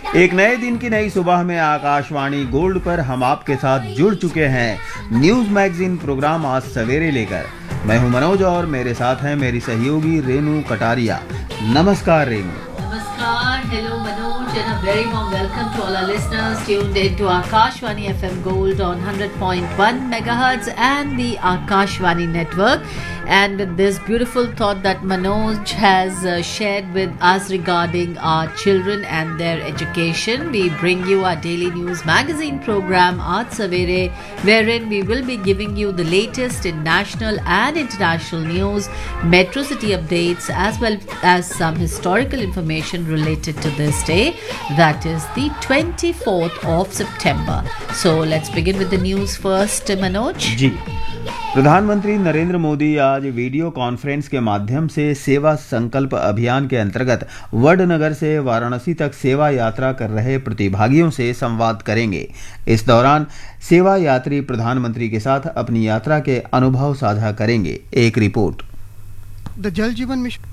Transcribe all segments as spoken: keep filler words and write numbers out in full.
एक नए दिन की नई सुबह में आकाशवाणी गोल्ड पर हम आपके साथ जुड़ चुके हैं न्यूज मैगजीन प्रोग्राम आज सवेरे लेकर। मैं हूं मनोज और मेरे साथ हैं मेरी सहयोगी रेनू कटारिया। नमस्कार Renu. Namaskar, hello Manoj, and a very warm welcome to all our listeners tuned in to Akashvani F M Gold on one hundred point one megahertz and the Akashvani network. And with this beautiful thought that Manoj has uh, shared with us regarding our children and their education, we bring you our daily news magazine program Aaj Savere, wherein we will be giving you the latest in national and international news, metro city updates, as well as some historical information related to this day, that is the twenty-fourth of September. So let's begin with the news first, Manoj. जी, प्रधानमंत्री नरेंद्र मोदी आज video conference के माध्यम से सेवा संकल्प अभियान के अंतर्गत वडनगर से वाराणसी तक सेवा यात्रा कर रहे प्रतिभागियों से संवाद करेंगे। इस दौरान सेवा यात्री प्रधानमंत्री के साथ अपनी यात्रा के अनुभव साझा करेंगे। एक रिपोर्ट। द जल जीवन मिशन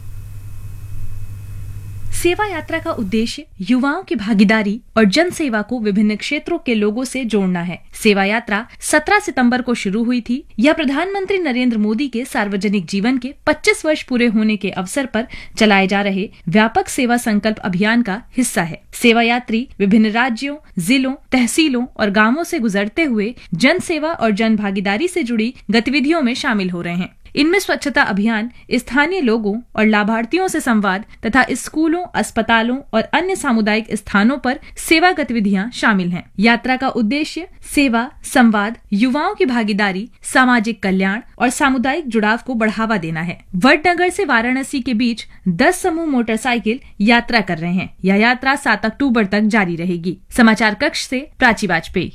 सेवा यात्रा का उद्देश्य युवाओं की भागीदारी और जन सेवा को विभिन्न क्षेत्रों के लोगों से जोड़ना है। सेवा यात्रा सत्रह सितंबर को शुरू हुई थी। यह प्रधानमंत्री नरेंद्र मोदी के सार्वजनिक जीवन के पच्चीस वर्ष पूरे होने के अवसर पर चलाए जा रहे व्यापक सेवा संकल्प अभियान का हिस्सा है। सेवा यात्री विभिन्न राज्यों, जिलों, तहसीलों और गांवों से गुजरते हुए जन सेवा और जन भागीदारी से जुड़ी गतिविधियों में शामिल हो रहे हैं। इनमें स्वच्छता अभियान, स्थानीय लोगों और लाभार्थियों से संवाद तथा स्कूलों, अस्पतालों और अन्य सामुदायिक स्थानों पर सेवा गतिविधियां शामिल हैं। यात्रा का उद्देश्य सेवा, संवाद, युवाओं की भागीदारी, सामाजिक कल्याण और सामुदायिक जुड़ाव को बढ़ावा देना है। वडनगर से वाराणसी के बीच दस समूह मोटरसाइकिल यात्रा कर रहे हैं। यह यात्रा सात अक्टूबर तक जारी रहेगी। समाचार कक्ष से प्राची वाजपेयी।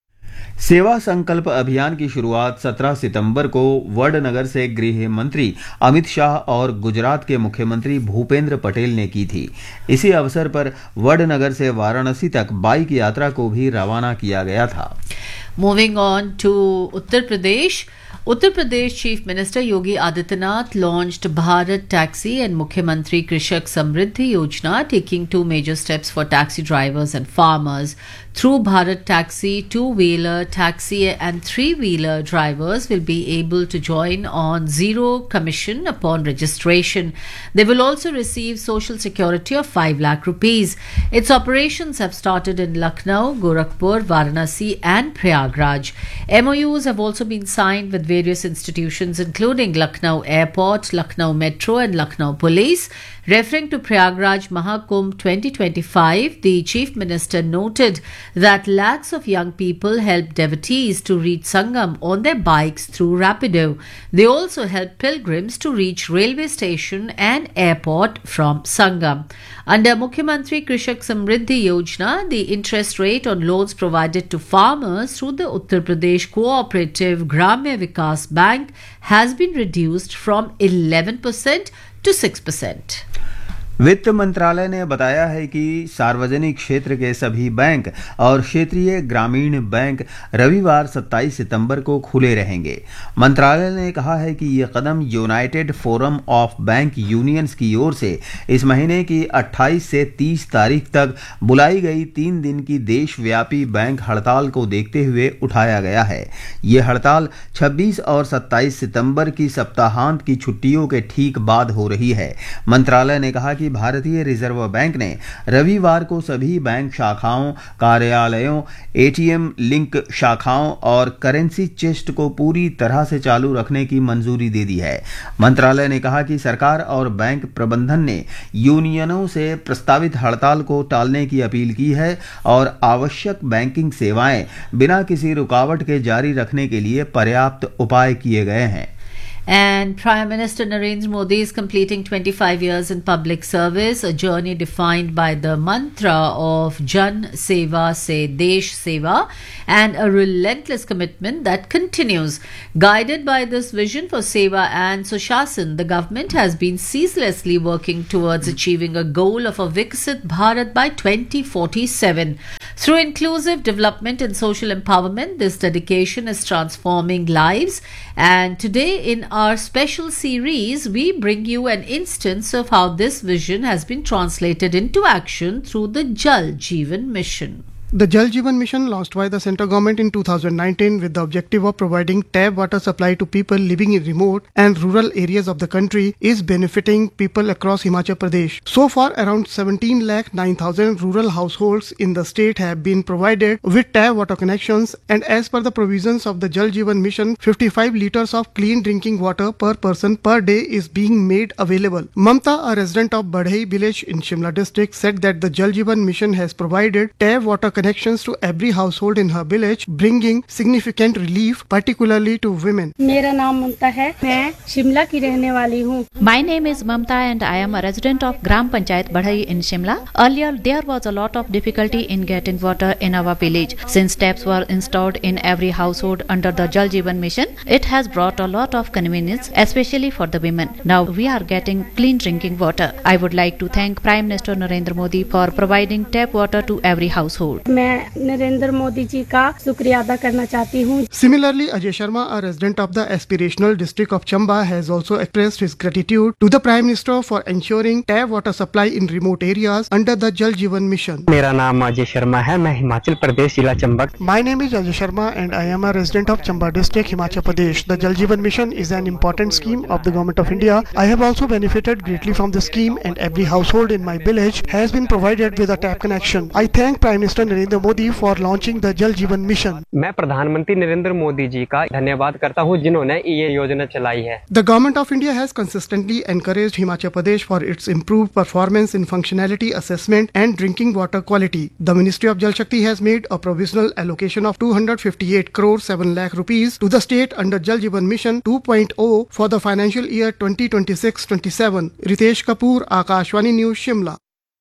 सेवा संकल्प अभियान की शुरुआत सत्रह सितंबर को वडनगर से गृह मंत्री अमित शाह और गुजरात के मुख्यमंत्री भूपेंद्र पटेल ने की थी। इसी अवसर पर वडनगर से वाराणसी तक बाइक यात्रा को भी रवाना किया गया था। Moving on to Uttar Pradesh. Uttar Pradesh Chief Minister Yogi Adityanath launched Bharat Taxi and Mukhyamantri Krishak Samriddhi Yojana, taking two major steps for taxi drivers and farmers. Through Bharat Taxi, two-wheeler, taxi and three-wheeler drivers will be able to join on zero commission upon registration. They will also receive social security of five lakh rupees. Its operations have started in Lucknow, Gorakhpur, Varanasi and Prayagraj. M O Us have also been signed with various institutions including Lucknow Airport, Lucknow Metro and Lucknow Police. Referring to Prayagraj Mahakumbh twenty twenty-five, the Chief Minister noted that lakhs of young people help devotees to reach Sangam on their bikes through Rapido. They also help pilgrims to reach railway station and airport from Sangam. Under Mukhyamantri Krishak Samriddhi Yojana, the interest rate on loans provided to farmers through the Uttar Pradesh Cooperative Gramya Vikas Bank has been reduced from eleven percent to six percent. वित्त मंत्रालय ने बताया है कि सार्वजनिक क्षेत्र के सभी बैंक और क्षेत्रीय ग्रामीण बैंक रविवार सत्ताईस सितंबर को खुले रहेंगे। मंत्रालय ने कहा है कि यह कदम United forum of bank unions की ओर से इस महीने की अट्ठाईस से तीस तारीख तक बुलाई गई तीन दिन की देशव्यापी बैंक हड़ताल को देखते हुए उठाया गया है। यह हड़ताल छब्बीस और सत्ताईस सितंबर की सप्ताहांत की छुट्टियों के ठीक बाद हो रही है। मंत्रालय ने कहा कि भारतीय रिजर्व बैंक ने रविवार को सभी बैंक शाखाओं, कार्यालयों, एटीएम लिंक शाखाओं और करेंसी चेस्ट को पूरी तरह से चालू रखने की मंजूरी दे दी है। मंत्रालय ने कहा कि सरकार और बैंक प्रबंधन ने यूनियनों से प्रस्तावित हड़ताल को टालने की अपील की है और आवश्यक बैंकिंग सेवाएं बिना किसी रुकावट के जारी रखने के लिए पर्याप्त उपाय किए गए हैं। And Prime Minister Narendra Modi is completing twenty-five years in public service, a journey defined by the mantra of Jan Seva Se Desh Seva and a relentless commitment that continues. Guided by this vision for Seva and Sushasan, the government has been ceaselessly working towards achieving a goal of a Viksit Bharat by twenty forty-seven. Through inclusive development and social empowerment, this dedication is transforming lives. And today, in our special series, we bring you an instance of how this vision has been translated into action through the Jal Jeevan Mission. The Jal Jeevan Mission, launched by the central government in two thousand nineteen with the objective of providing tap water supply to people living in remote and rural areas of the country, is benefiting people across Himachal Pradesh. So far, around seventeen lakh nine thousand rural households in the state have been provided with tap water connections, and as per the provisions of the Jal Jeevan Mission, fifty-five liters of clean drinking water per person per day is being made available. Mamta, a resident of Badhai village in Shimla district, said that the Jal Jeevan Mission has provided tap water connections to every household in her village, bringing significant relief, particularly to women. मेरा नाम ममता है, मैं शिमला की रहने वाली हूँ. My name is Mamta and I am a resident of Gram Panchayat Badhai in Shimla. Earlier there was a lot of difficulty in getting water in our village. Since taps were installed in every household under the Jal Jeevan Mission, it has brought a lot of convenience, especially for the women. Now we are getting clean drinking water. I would like to thank Prime Minister Narendra Modi for providing tap water to every household. मैं नरेंद्र मोदी जी का शुक्रिया अदा करना चाहती हूँ. Similarly, Ajay Sharma, a resident of the aspirational district of Chamba, has also expressed his gratitude to the Prime Minister for ensuring tap water supply in remote areas under the Jal Jeevan Mission. मेरा नाम अजय शर्मा है, मैं हिमाचल प्रदेश जिला Chamba. My name is Ajay Sharma and I am a resident of Chamba district, Himachal Pradesh. The Jal Jeevan Mission is an important scheme of the Government of India. I have also benefited greatly from the scheme, and every household in my village has been provided with a tap connection. I thank Prime Minister Narendra Modi for launching the Jal Jeevan Mission. मैं प्रधानमंत्री नरेंद्र मोदी जी का धन्यवाद करता हूं जिन्होंने ये योजना चलाई है. The Government of India has consistently encouraged Himachal Pradesh for its improved performance in functionality assessment and drinking water quality. The Ministry of Jal Shakti has made a provisional allocation of two hundred fifty-eight crore seven lakh rupees to the state under Jal Jeevan Mission two point oh for the financial year twenty twenty-six twenty-seven. Ritesh Kapoor, Akashvani News, Shimla.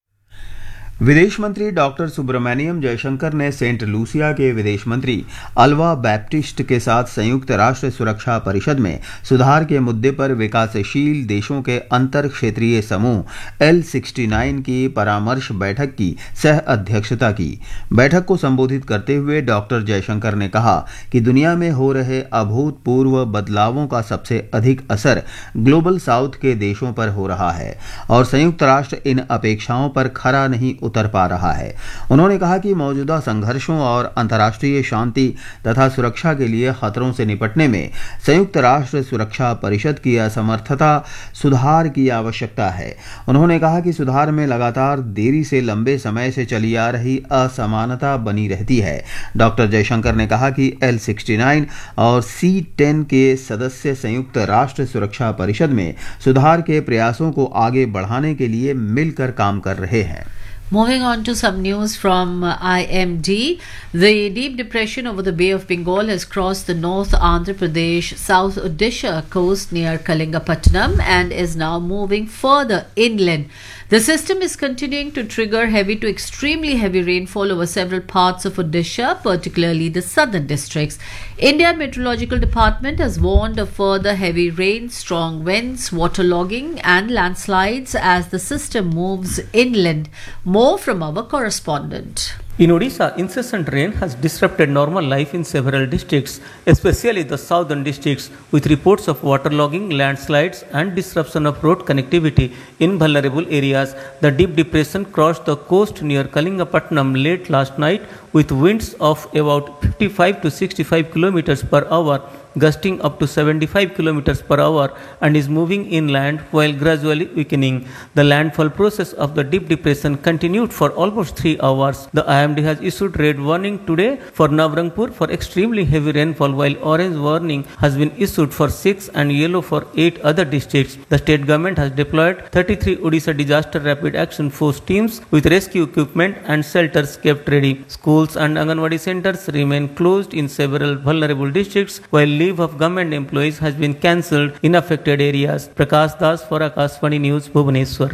विदेश मंत्री doctor Subramaniam Jaishankar ने Saint Lucia के विदेश मंत्री Alva Baptist के साथ संयुक्त राष्ट्र सुरक्षा परिषद में सुधार के मुद्दे पर विकासशील देशों के अंतर क्षेत्रीय समूह एल सिक्सटी नाइन की परामर्श बैठक की सह अध्यक्षता की. बैठक को संबोधित करते हुए डॉक्टर जयशंकर ने कहा कि दुनिया में हो रहे अभूतपूर्व बदलावों का सबसे अधिक असर ग्लोबल साउथ के देशों पर हो रहा है और संयुक्त राष्ट्र इन अपेक्षाओं पर खरा नहीं उतर पा रहा है. उन्होंने कहा कि मौजूदा संघर्षों और अंतर्राष्ट्रीय शांति तथा सुरक्षा के लिए खतरों से निपटने में संयुक्त राष्ट्र सुरक्षा परिषद की असमर्थता सुधार की आवश्यकता है. उन्होंने कहा कि सुधार में लगातार देरी से लंबे समय से चली आ रही असमानता बनी रहती है. डॉक्टर जयशंकर ने कहा कि एल सिक्सटी नाइन और सी टेन के सदस्य संयुक्त राष्ट्र सुरक्षा परिषद में सुधार के प्रयासों को आगे बढ़ाने के लिए मिलकर काम कर रहे हैं. Moving on to some news from uh, I M D, the deep depression over the Bay of Bengal has crossed the North Andhra Pradesh, South Odisha coast near Kalingapatnam and is now moving further inland. The system is continuing to trigger heavy to extremely heavy rainfall over several parts of Odisha, particularly the southern districts. India Meteorological Department has warned of further heavy rain, strong winds, waterlogging and landslides as the system moves inland. More from our correspondent. In Odisha, incessant rain has disrupted normal life in several districts, especially the southern districts, with reports of waterlogging, landslides and disruption of road connectivity in vulnerable areas. The deep depression crossed the coast near Kalingapatnam late last night with winds of about fifty-five to sixty-five kilometers per hour, gusting up to seventy-five kilometers per hour, and is moving inland while gradually weakening. The landfall process of the deep depression continued for almost three hours. The I M D has issued red warning today for Navrangpur for extremely heavy rainfall, while orange warning has been issued for six and yellow for eight other districts. The state government has deployed thirty-three Odisha Disaster Rapid Action Force teams with rescue equipment and shelters kept ready. Schools and Anganwadi centers remain closed in several vulnerable districts, while leave of government employees has been cancelled in affected areas. Prakash Das for Akashvani News, Bhubaneswar.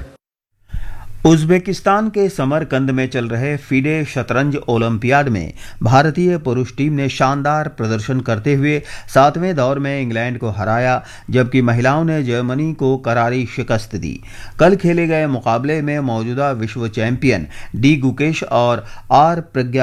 Uzbekistan के समरकंद में चल रहे FIDE शतरंज olympiad में भारतीय पुरुष team ने शानदार प्रदर्शन करते हुए सातवें दौर में इंग्लैंड को हराया, जबकि महिलाओं ने जर्मनी को करारी शिकस्त दी. कल खेले गए मुकाबले में मौजूदा विश्व चैंपियन डी गुकेश और आर प्रज्ञा